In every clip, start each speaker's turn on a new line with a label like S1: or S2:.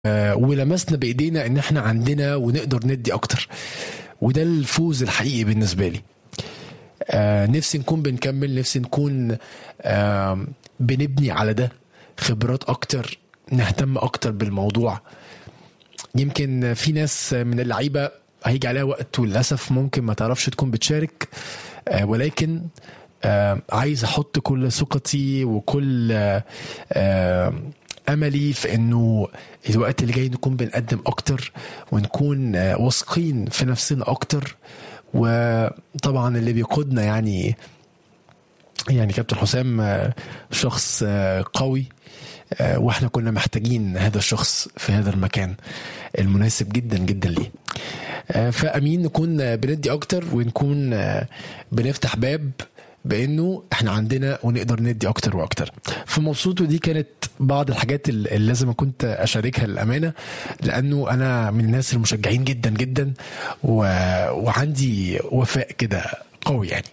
S1: ولمسنا بايدينا ان احنا عندنا ونقدر ندي اكتر. وده الفوز الحقيقي بالنسبه لي. نفسي نكون بنكمل، نفسي نكون بنبني على ده خبرات اكتر، نهتم اكتر بالموضوع. يمكن في ناس من اللعيبه هيجي عليها وقت وللاسف ممكن ما تعرفش تكون بتشارك، ولكن عايز احط كل ثقتي وكل املي في انه الوقت اللي جاي نكون بنقدم اكتر ونكون واثقين في نفسنا اكتر. وطبعا اللي بيقودنا يعني كابتن حسام شخص قوي، واحنا كنا محتاجين هذا الشخص في هذا المكان المناسب جدا جدا ليه. فأمين نكون بندي اكتر ونكون بنفتح باب بانه احنا عندنا ونقدر ندي اكتر واكتر. فمبسوط. ودي كانت بعض الحاجات اللي لازم كنت اشاركها للامانه، لانه انا من الناس المشجعين جدا جدا وعندي وفاء كده قوي يعني.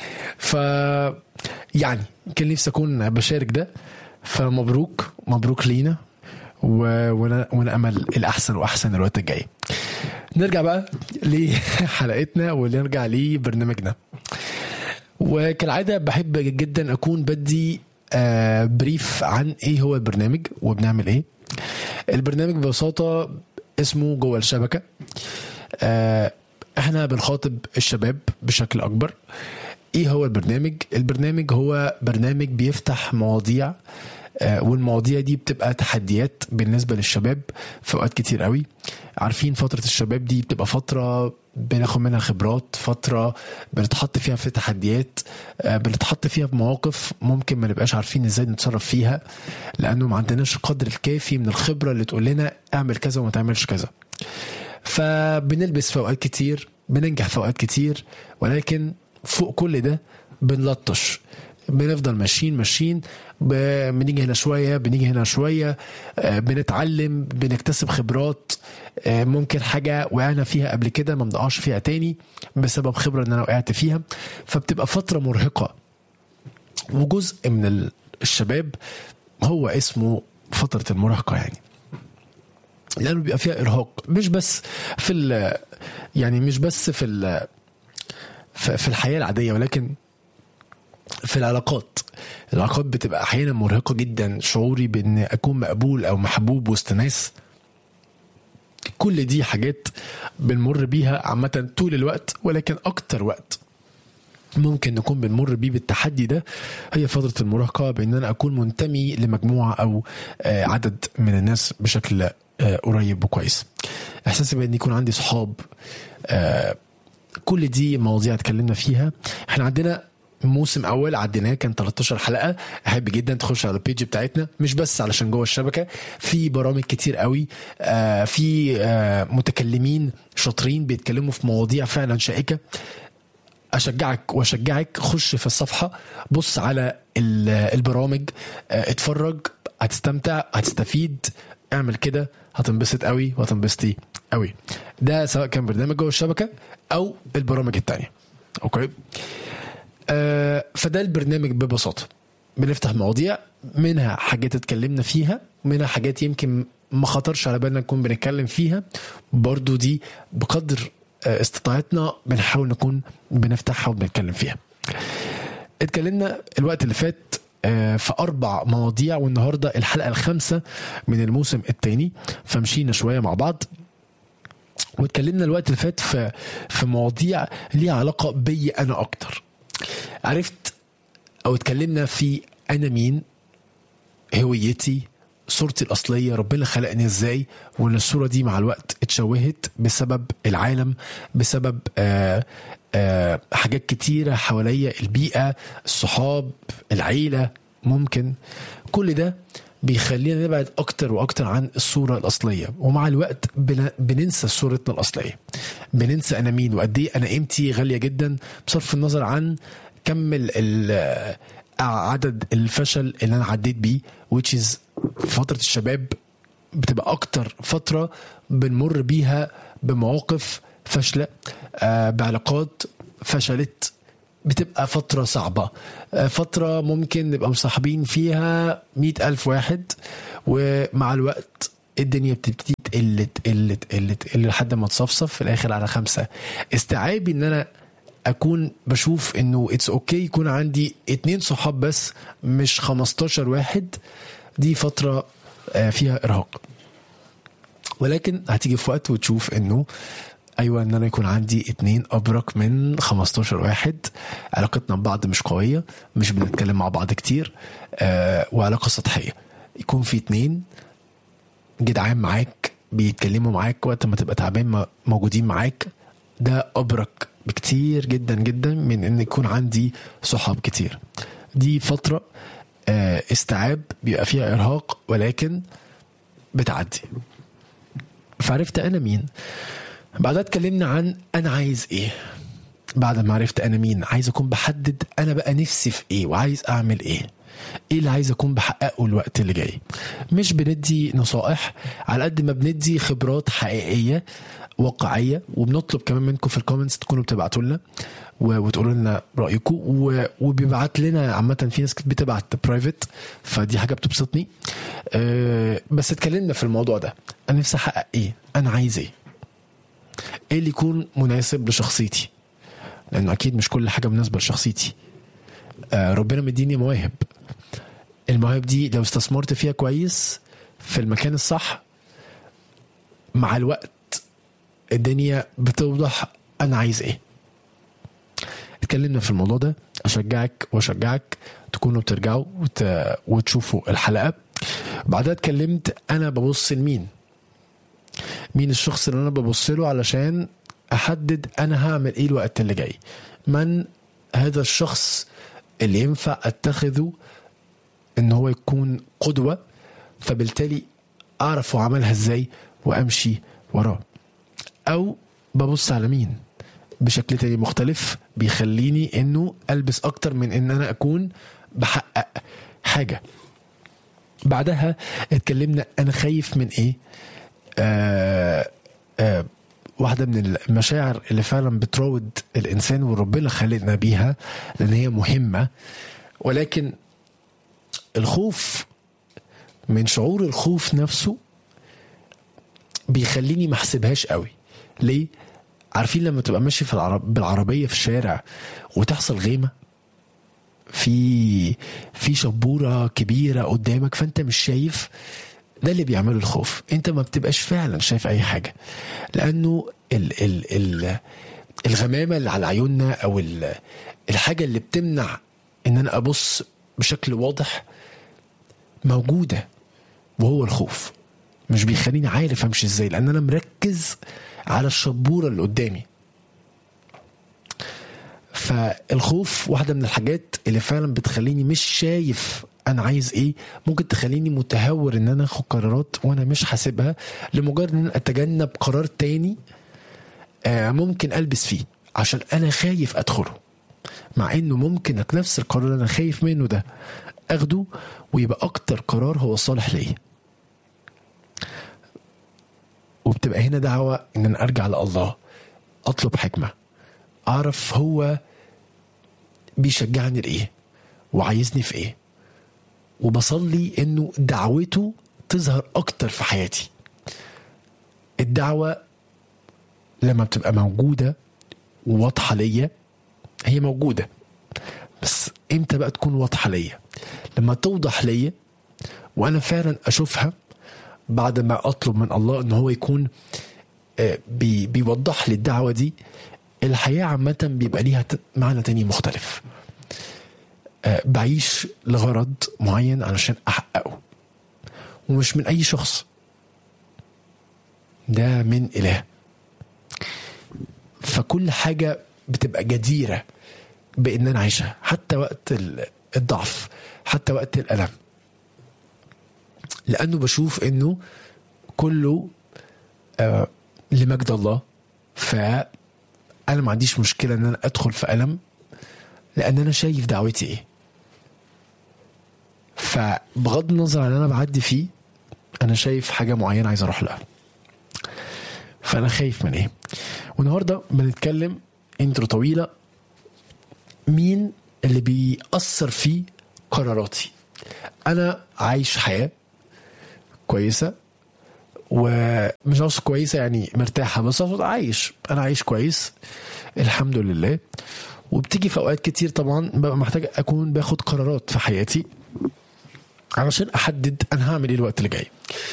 S1: يعني كان نفسي اكون بشارك ده. فمبروك مبروك لينا، وانا امل الاحسن واحسن الوقت الجاي. نرجع بقى لحلقتنا ونرجع لبرنامجنا. وكالعادة بحب جدا أكون بدي بريف عن إيه هو البرنامج وبنعمل إيه. البرنامج ببساطة اسمه جوه الشبكة. إحنا بنخاطب الشباب بشكل أكبر. إيه هو البرنامج؟ البرنامج هو برنامج بيفتح مواضيع، والمواضيع دي بتبقى تحديات بالنسبة للشباب في أوقات كتير قوي. عارفين فترة الشباب دي بتبقى فترة بناخد منها خبرات، فترة بنتحط فيها في تحديات، بنتحط فيها بمواقف ممكن ما نبقاش عارفين ازاي نتصرف فيها، لأنه ما عندناش القدر الكافي من الخبرة اللي تقول لنا اعمل كذا وما تعملش كذا. فبنلبس في أوقات كتير، بننجح في أوقات كتير، ولكن فوق كل ده بنلطش، بنفضل ماشيين بنيجي هنا شوية بنيجي هنا شوية، بنتعلم بنكتسب خبرات. ممكن حاجة وقعنا فيها قبل كده ما نضعش فيها تاني بسبب خبرة ان انا وقعت فيها. فبتبقى فترة مرهقة، وجزء من الشباب هو اسمه فترة المراهقة يعني، لانه بيبقى فيها ارهاق، مش بس في الحياة العادية، ولكن في العلاقات بتبقى احيانا مرهقة جدا. شعوري بان اكون مقبول او محبوب وسط ناس، كل دي حاجات بنمر بيها عامة طول الوقت، ولكن اكتر وقت ممكن نكون بنمر بيه بالتحدي ده هي فترة المراهقة، بان انا اكون منتمي لمجموعة او عدد من الناس بشكل قريب وكويس. احساسي بان يكون عندي صحاب، كل دي مواضيع اتكلمنا فيها. احنا عندنا موسم اول عديناه كان 13 حلقه. احب جدا تخش على البيج بتاعتنا، مش بس علشان جوه الشبكه، في برامج كتير قوي، في متكلمين شاطرين بيتكلموا في مواضيع فعلا شائكه. اشجعك خش في الصفحه، بص على البرامج، اتفرج، هتستمتع، هتستفيد. اعمل كده هتنبسط قوي وهتنبسطي قوي. ده سواء كان برنامج جوه الشبكه او البرامج التانية. اوكي. فده البرنامج ببساطة. بنفتح مواضيع، منها حاجات اتكلمنا فيها، منها حاجات يمكن ما خطرش على بالنا نكون بنتكلم فيها، برضو دي بقدر استطاعتنا بنحاول نكون بنفتحها وبنتكلم فيها. اتكلمنا الوقت اللي فات في 4 مواضيع، والنهاردة الحلقة 5 من الموسم الثاني، فمشينا شوية مع بعض واتكلمنا الوقت اللي فات في مواضيع ليها علاقة بي أنا أكتر. عرفت او اتكلمنا في انا مين، هويتي، صورتي الاصليه، ربنا خلقني ازاي، وان الصوره دي مع الوقت اتشوهت بسبب العالم، بسبب حاجات كتيره حواليا، البيئه، الصحاب، العيله. ممكن كل ده بيخلينا نبعد اكتر واكتر عن الصوره الاصليه، ومع الوقت بننسى صورتنا الاصليه، بننسى انا مين وقد ايه انا قيمتي غاليه جدا، بصرف النظر عن كم عدد الفشل اللي انا عديت بيه. which is فترة الشباب بتبقى اكتر فترة بنمر بيها بمواقف فشلة، بعلاقات فشلت. بتبقى فترة صعبة، فترة ممكن نبقى مصاحبين فيها 100,000 واحد، ومع الوقت الدنيا بتبتدي تقل لحد ما تصفصف في الاخر على 5. استيعابي ان انا اكون بشوف انه اتس اوكي يكون عندي 2 صحاب بس مش 15 واحد، دي فترة فيها ارهاق. ولكن هتيجي في وقت وتشوف انه ايوه، ان انا يكون عندي 2 ابرك من 15 واحد، علاقتنا ببعض مش قوية، مش بنتكلم مع بعض كتير، وعلاقة سطحية. يكون في 2 جدعان معاك بيتكلموا معاك وقت ما تبقى تعبان، موجودين معاك، ده أبرك بكتير جدا جدا من ان يكون عندي صحاب كتير. دي فترة استيعاب بيبقى فيها إرهاق، ولكن بتعدي. فعرفت أنا مين. بعدها اتكلمنا عن أنا عايز إيه. بعد ما عرفت أنا مين، عايز أكون بحدد أنا بقى نفسي في إيه وعايز أعمل إيه اللي عايز أكون بحققه الوقت اللي جاي. مش بندي نصائح على قد ما بندي خبرات حقيقية واقعية، وبنطلب كمان منكم في الكومنتس تكونوا بتبعتوا لنا وتقولوا لنا رأيكم، وبيبعت لنا عامة في ناس بتبعت برايفت، فدي حاجة بتبسطني. بس اتكلمنا في الموضوع ده، أنا نفسي أحقق إيه، أنا عايز إيه اللي يكون مناسب لشخصيتي، لأنه أكيد مش كل حاجة مناسبة لشخصيتي. ربنا مديني مواهب، المواهب دي لو استثمرت فيها كويس في المكان الصح، مع الوقت الدنيا بتوضح أنا عايز إيه. اتكلمنا في الموضوع ده، أشجعك وأشجعك تكونوا بترجعوا وتشوفوا الحلقة. بعدها اتكلمت أنا ببص لمين، مين الشخص اللي أنا ببص له علشان أحدد أنا هعمل إيه الوقت اللي جاي، من هذا الشخص اللي ينفع أتخذه إن هو يكون قدوة، فبالتالي أعرف أعملها إزاي وأمشي وراه. أو ببص على مين بشكل تاني مختلف بيخليني إنه ألبس أكتر من إن أنا أكون بحقق حاجة. بعدها اتكلمنا أنا خايف من إيه. واحدة من المشاعر اللي فعلا بتراود الإنسان وربنا خلقنا بيها لأن هي مهمة، ولكن الخوف، من شعور الخوف نفسه بيخليني محسبهاش قوي. ليه؟ عارفين لما تبقى ماشي في بالعربية في الشارع وتحصل غيمة في شبورة كبيرة قدامك فانت مش شايف، ده اللي بيعمله الخوف. انت ما بتبقاش فعلا شايف اي حاجة، لانه الغمامة اللي على عيوننا او الحاجة اللي بتمنع ان انا ابص بشكل واضح موجودة، وهو الخوف مش بيخليني عارف امشي ازاي، لان انا مركز على الشبورة اللي قدامي. فالخوف واحدة من الحاجات اللي فعلا بتخليني مش شايف انا عايز ايه، ممكن تخليني متهور ان انا اخد قرارات وانا مش حاسبها، لمجرد ان انا اتجنب قرار تاني ممكن البس فيه عشان انا خايف ادخله، مع انه ممكن نفس القرار اللي انا خايف منه ده اخده ويبقى اكتر قرار هو صالح ليا. وبتبقى هنا دعوة ان انا ارجع لله، اطلب حكمة، اعرف هو بيشجعني لايه وعايزني في ايه، وبصلي انه دعوته تظهر اكتر في حياتي. الدعوة لما بتبقى موجودة وواضحة ليا، هي موجودة، بس امتى بقى تكون واضحة ليا؟ لما توضح ليا وانا فعلا اشوفها، بعد ما اطلب من الله ان هو يكون بيوضح لي الدعوة دي. الحياة عامة بيبقى ليها معنى تاني مختلف. بعيش لغرض معين علشان احققه، ومش من اي شخص، ده من اله. فكل حاجة بتبقى جديرة بان انا عايشها، حتى وقت الضعف، حتى وقت الالم، لانه بشوف انه كله لمجد الله. فانا ما عنديش مشكلة ان انا ادخل في الم، لان انا شايف دعوتي ايه. فبغض النظر عن انا بعدي فيه، انا شايف حاجة معينة عايز اروح لها، فانا خايف من ايه. والنهاردة بنتكلم انترو طويلة، مين اللي بيأثر في قراراتي. انا عايش حياة كويسة ومش عاوز كويسه يعني مرتاحه، بس عايش، انا عايش كويس الحمد لله. وبتيجي في اوقات كتير طبعا ببقى محتاج اكون باخد قرارات في حياتي علشان احدد انا هعمل ايه الوقت اللي جاي.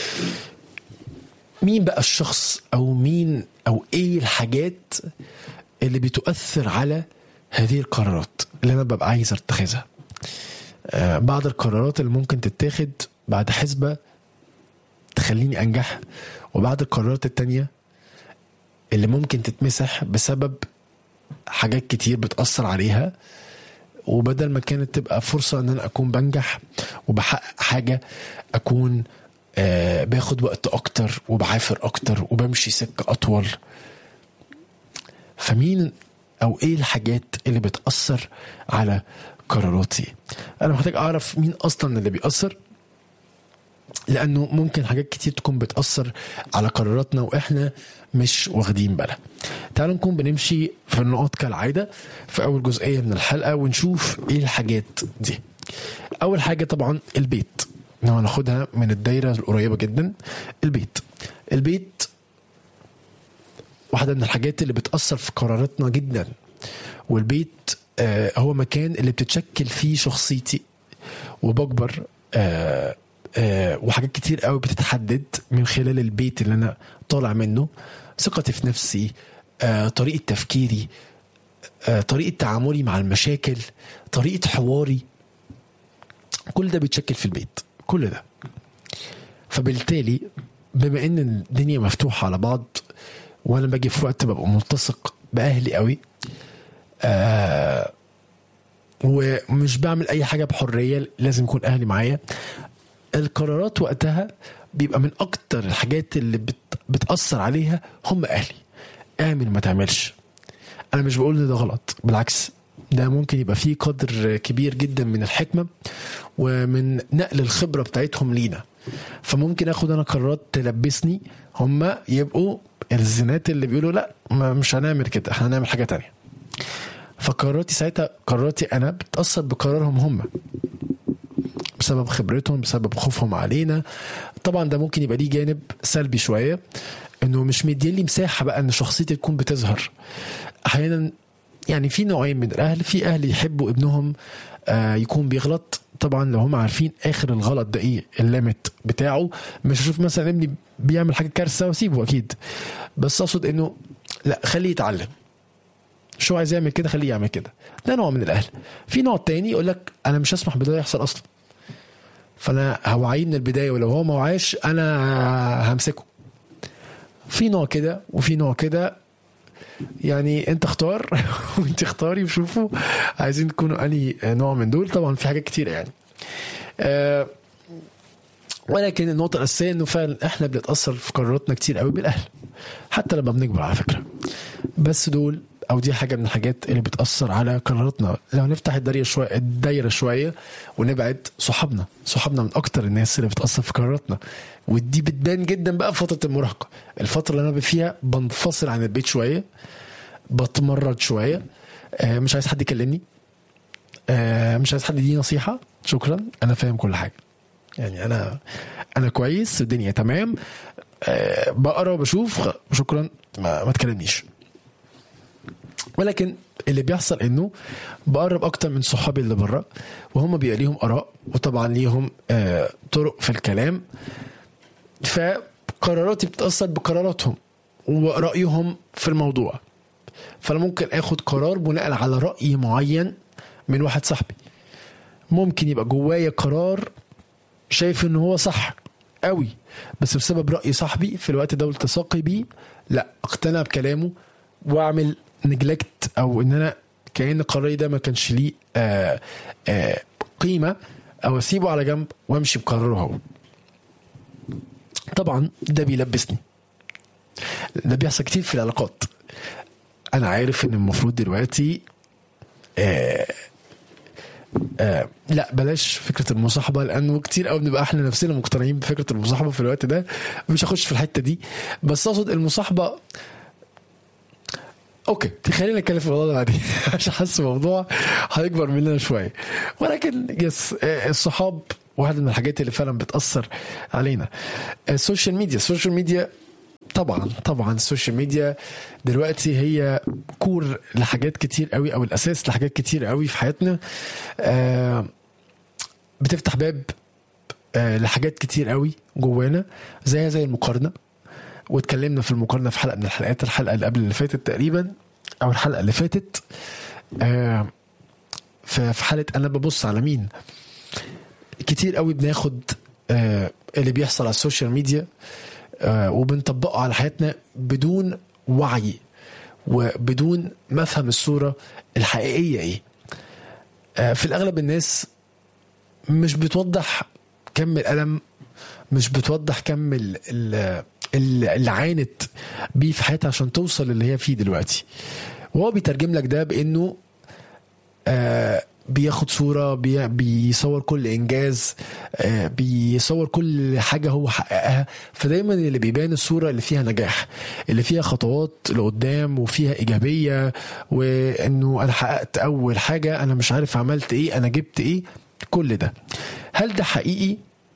S1: مين بقى الشخص او مين او ايه الحاجات اللي بتؤثر على هذه القرارات اللي انا ببقى عايز اتخذها؟ بعض القرارات اللي ممكن تتاخد بعد حسبة تخليني انجح، وبعض القرارات التانية اللي ممكن تتمسح بسبب حاجات كتير بتأثر عليها، وبدل ما كانت تبقى فرصة ان انا اكون بنجح وبحقق حاجة، اكون باخد وقت اكتر وبعافر اكتر وبمشي سكة اطول. فمين او ايه الحاجات اللي بتأثر على قراراتي؟ انا محتاج اعرف مين اصلا اللي بيأثر، لانه ممكن حاجات كتير تكون بتأثر على قراراتنا واحنا مش واخدين بالنا. تعالوا نكون بنمشي في النقاط كالعادة في اول جزئية من الحلقة ونشوف ايه الحاجات دي. اول حاجة طبعا البيت، هناخدها من الدايرة القريبة جدا. البيت واحدة من الحاجات اللي بتأثر في قراراتنا جدا، والبيت هو مكان اللي بتتشكل فيه شخصيتي وبكبر، وحاجات كتير قوي بتتحدد من خلال البيت اللي انا طالع منه. ثقتي في نفسي، طريقة تفكيري، طريقة تعاملي مع المشاكل، طريقة حواري، كل ده بيتشكل في البيت، كل ده. فبالتالي بما ان الدنيا مفتوحة على بعض، وانا باجي في وقت ببقى ملتصق باهلي قوي، ومش بعمل اي حاجة بحرية، لازم يكون اهلي معايا. القرارات وقتها بيبقى من اكتر الحاجات اللي بتأثر عليها هم اهلي. اعمل ما تعملش. انا مش بقول ان ده غلط، بالعكس ده ممكن يبقى فيه قدر كبير جدا من الحكمة ومن نقل الخبرة بتاعتهم لينا. فممكن اخد انا قرارات تلبسني، هم يبقوا الزنات اللي بيقولوا لا مش هنعمل كده، احنا هنعمل حاجة تانية. فقراراتي ساعتها، قراراتي انا بتأثر بقرارهم هم، بسبب خبرتهم، بسبب خوفهم علينا. طبعا ده ممكن يبقى ليه جانب سلبي شوية، انه مش مدين لي مساحة بقى ان شخصيتي تكون بتظهر. احيانا يعني في نوعين من الاهل، في اهل يحبوا ابنهم يكون بيغلط، طبعا لو هم عارفين اخر الغلط ده ايه، الليمت بتاعه. مش اشوف مثلا ابني بيعمل حاجة كارثة واسيبه اكيد، بس اقصد انه لا، خليه يتعلم، شو عايز يعمل كده خليه يعمل كده. ده نوع من الاهل. في نوع تاني يقول لك انا مش هسمح بده يحصل اصلا، فانا هوعيه من البدايه، ولو هو ما وعاش انا همسكه. في نوع كده وفي نوع كده، يعني انت اختار وانت اختاري وشوفوا عايزين تكونوا اني نوع من دول. طبعا في حاجات كتير يعني، ولكن النقطه الاساسيه انه فعلا احنا بنتاثر في قراراتنا كتير قوي بالاهل، حتى لما بنكبر على فكره. بس دول او دي حاجه من الحاجات اللي بتاثر على قراراتنا. لو نفتح الدايره شويه ونبعد، صحابنا من اكتر الناس اللي بتاثر في قراراتنا، ودي بتبان جدا بقى في فتره المراهقه، الفتره اللي انا فيها بنفصل عن البيت شويه، بتمرد شويه، مش عايز حد يكلمني، مش عايز حد يديني نصيحه، شكرا انا فاهم كل حاجه، يعني انا كويس، الدنيا تمام، بقرا وبشوف، شكرا ما تكلمنيش. ولكن اللي بيحصل انه بقرب اكتر من صحابي اللي بره، وهم بيبقى ليهم اراء، وطبعا ليهم طرق في الكلام، فقراراتي بتتاثر بقراراتهم ورأيهم في الموضوع. فانا ممكن اخد قرار بناء على رأي معين من واحد صاحبي، ممكن يبقى جوايا قرار شايف انه هو صح قوي، بس بسبب رأي صاحبي في الوقت ده والتصاقي بيه، لا اقتنع بكلامه واعمل نجلكت، او ان انا كأن قراري ده ما كانش ليه قيمة، او اسيبه على جنب وامشي بقراره هو. طبعا ده بيلبسني، ده بيحصل كتير في العلاقات. انا عارف ان المفروض دلوقتي لا بلاش فكرة المصاحبة، لأنه كتير قوي بنبقى احنا نفسنا مقتنعين بفكرة المصاحبة في الوقت ده، مش هخش في الحتة دي. بس أقصد المصاحبة، اوكي خلينا نتكلم في الموضوع ده بعدين عشان حاسس الموضوع هيكبر مننا شوية. ولكن يس، الصحاب واحدة من الحاجات اللي فعلا بتأثر علينا. السوشيال ميديا طبعا السوشيال ميديا دلوقتي هي كور لحاجات كتير قوي، او الاساس لحاجات كتير قوي في حياتنا. بتفتح باب لحاجات كتير قوي جوانا، زي المقارنة، واتكلمنا في المقارنة في حلقة من الحلقات، الحلقة اللي قبل اللي فاتت تقريبا او الحلقة اللي فاتت، في حالة انا ببص على مين. كتير قوي بناخد اللي بيحصل على السوشيال ميديا وبنطبقه على حياتنا بدون وعي وبدون مفهم الصورة الحقيقية ايه. في الاغلب الناس مش بتوضح كم الألم، مش بتوضح كم اللي عانت بيه في حياتها عشان توصل اللي هي فيه دلوقتي. وهو بيترجم لك ده بانه بياخد صورة، بيصور كل إنجاز، بيصور كل حاجة هو حققها. فدايما اللي بيبان الصورة اللي فيها نجاح، اللي فيها خطوات لقدام وفيها إيجابية، وإنه أنا حققت أول حاجة، أنا مش عارف عملت إيه، أنا جبت إيه. كل ده هل ده حقيقي؟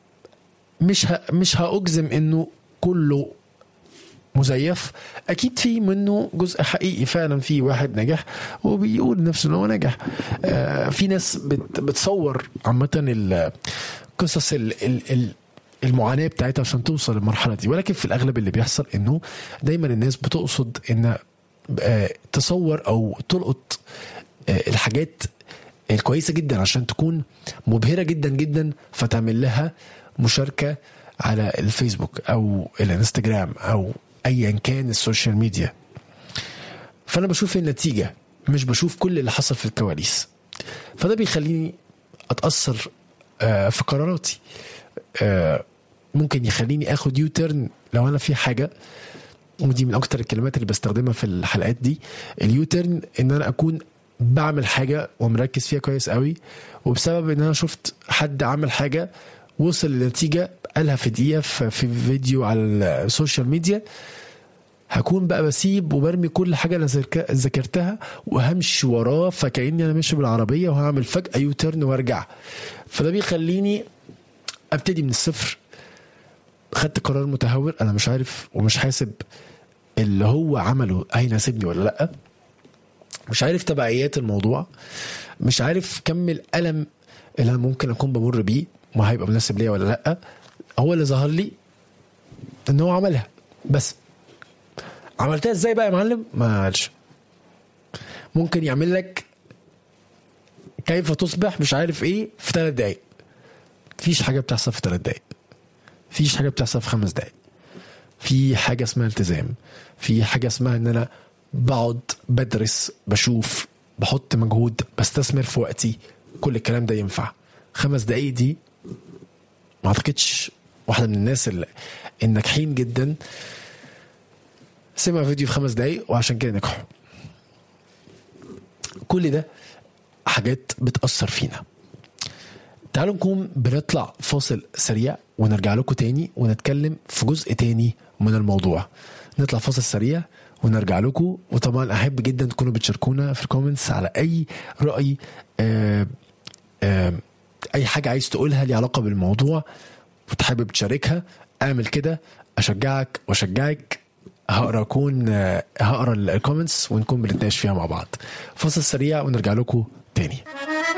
S1: مش هأجزم إنه كله مزيف. اكيد في منه جزء حقيقي فعلا، في واحد نجح وبيقول نفسه انه نجح. في ناس بتصور عامه القصص المعاناه بتاعتها عشان توصل للمرحله دي، ولكن في الاغلب اللي بيحصل انه دايما الناس بتقصد ان تصور او تلقط الحاجات الكويسه جدا عشان تكون مبهره جدا جدا، فتعمل لها مشاركه على الفيسبوك او الانستجرام او ايا كان السوشيال ميديا. فانا بشوف النتيجة، مش بشوف كل اللي حصل في الكواليس. فده بيخليني اتأثر في قراراتي، ممكن يخليني اخد يوترن لو انا في حاجة. ودي من اكتر الكلمات اللي بستخدمها في الحلقات دي، اليوترن، ان انا اكون بعمل حاجة ومركز فيها كويس قوي، وبسبب ان انا شفت حد عمل حاجة وصل لنتيجة قالها في دقيقة في فيديو على السوشيال ميديا، هكون بقى بسيب وبرمي كل حاجة أنا ذكرتها وهمشي وراه، فكأني أنا ماشي بالعربية وهعمل فجأة يوترن وارجع. فده بيخليني أبتدي من الصفر. خدت قرار متهور، أنا مش عارف ومش حاسب اللي هو عمله هيناسبني ولا لأ، مش عارف تبعيات الموضوع، مش عارف كم الألم اللي أنا ممكن أكون بمر بيه ما هيبقى مناسب ليا ولا لأ. هو اللي ظهر لي إن هو عملها، بس عملتها ازاي بقى يا معلم؟ ما قالش. ممكن يعمل لك كيف تصبح مش عارف ايه في 3 دقايق. فيش حاجة بتحصل في 3 دقايق، فيش حاجة بتحصل في 5 دقايق. في حاجة اسمها التزام، في حاجة اسمها ان انا بقعد بدرس، بشوف، بحط مجهود، بستثمر في وقتي. كل الكلام ده ينفع. 5 دقايق دي ما اعتقدش واحدة من الناس الناجحين جدا سمع فيديو في 5 دقايق وعشان كده نجحوا. كل ده حاجات بتأثر فينا. تعالوا نكون بنطلع فاصل سريع ونرجع لكم تاني ونتكلم في جزء تاني من الموضوع. نطلع فاصل سريع ونرجع لكم. وطبعا أحب جدا تكونوا بتشاركونا في الكومنتس على أي رأي، أي حاجة عايز تقولها لي علاقة بالموضوع وتحب تشاركها. أعمل كده، أشجعك وأشجعك. هقرا الكومنتس ونكون بنتناقش فيها مع بعض. فاصل سريع ونرجع لكم تاني.